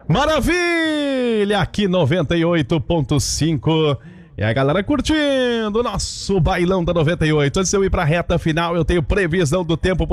Maravilha! Aqui 98.5. E a galera curtindo o nosso bailão da 98. Antes de eu ir pra reta final, eu tenho previsão do tempo